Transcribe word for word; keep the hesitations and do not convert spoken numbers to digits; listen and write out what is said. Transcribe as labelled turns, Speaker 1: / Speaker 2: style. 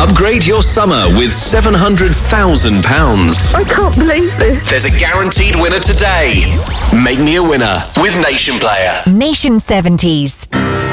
Speaker 1: Upgrade your summer with seven hundred thousand pounds.
Speaker 2: I can't believe this.
Speaker 1: There's a guaranteed winner today. Make me a winner with Nation Player.
Speaker 3: Nation seventies.